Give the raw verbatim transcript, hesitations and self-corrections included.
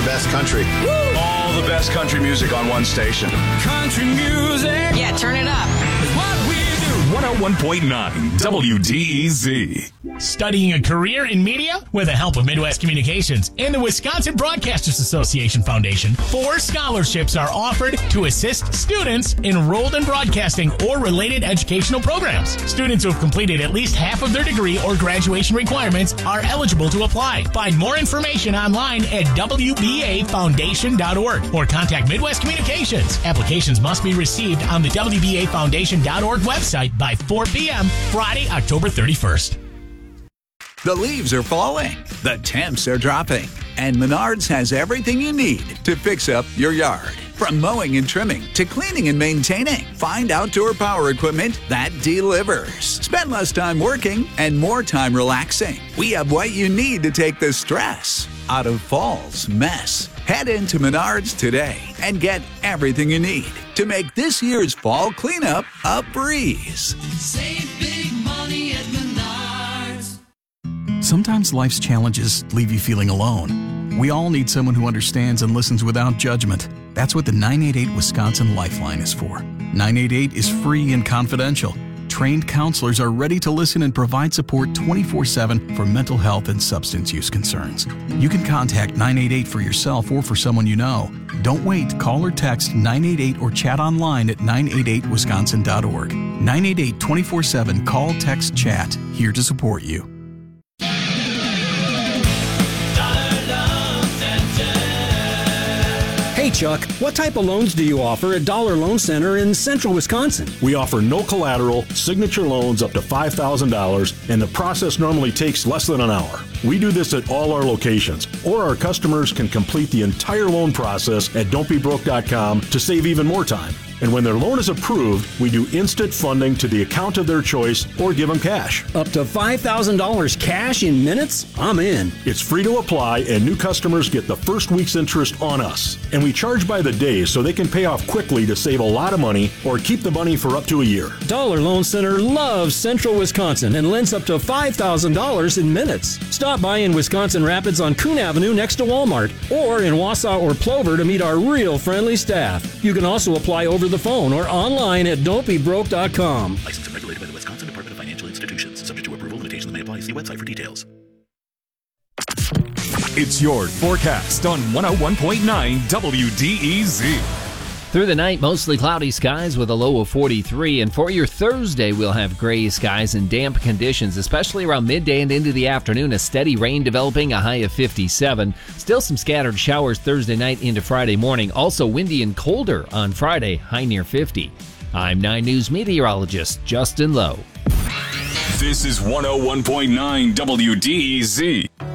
best country. Woo! All the best country music on one station. Country music. Yeah, turn it up. Is what we do. one oh one point nine W D E Z. Studying a career in media? With the help of Midwest Communications and the Wisconsin Broadcasters Association Foundation, four scholarships are offered to assist students enrolled in broadcasting or related educational programs. Students who have completed at least half of their degree or graduation requirements are eligible to apply. Find more information online at W B A foundation dot org or contact Midwest Communications. Applications must be received on the W B A foundation dot org website by four p.m. Friday, October thirty-first. The leaves are falling, the temps are dropping, and Menards has everything you need to fix up your yard. From mowing and trimming to cleaning and maintaining, find outdoor power equipment that delivers. Spend less time working and more time relaxing. We have what you need to take the stress out of fall's mess. Head into Menards today and get everything you need to make this year's fall cleanup a breeze. Save big money at Menards. Sometimes life's challenges leave you feeling alone. We all need someone who understands and listens without judgment. That's what the nine eight eight Wisconsin Lifeline is for. nine eight eight is free and confidential. Trained counselors are ready to listen and provide support twenty-four seven for mental health and substance use concerns. You can contact nine eight eight for yourself or for someone you know. Don't wait. Call or text nine eight eight or chat online at nine eight eight wisconsin dot org. nine eight eight twenty-four seven Call, Text, Chat. Here to support you. Hey Chuck, what type of loans do you offer at Dollar Loan Center in central Wisconsin? We offer no collateral, signature loans up to five thousand dollars, and the process normally takes less than an hour. We do this at all our locations, or our customers can complete the entire loan process at don't be broke dot com to save even more time. And when their loan is approved, we do instant funding to the account of their choice or give them cash. Up to five thousand dollars cash in minutes? I'm in. It's free to apply, and new customers get the first week's interest on us. And we charge by the day so they can pay off quickly to save a lot of money or keep the money for up to a year. Dollar Loan Center loves central Wisconsin and lends up to five thousand dollars in minutes. Stop by in Wisconsin Rapids on Coon Avenue next to Walmart, or in Wausau or Plover to meet our real friendly staff. You can also apply over the phone or online at don't be broke dot com. Licensed and regulated by the Wisconsin Department of Financial Institutions. Subject to approval, limitations may apply. See website for details. It's your forecast on one oh one point nine W D E Z. Through the night, mostly cloudy skies with a low of forty-three. And for your Thursday, we'll have gray skies and damp conditions, especially around midday and into the afternoon. A steady rain developing, a high of fifty-seven. Still some scattered showers Thursday night into Friday morning. Also windy and colder on Friday, high near fifty. I'm nine News meteorologist Justin Lowe. This is one oh one point nine W D E Z.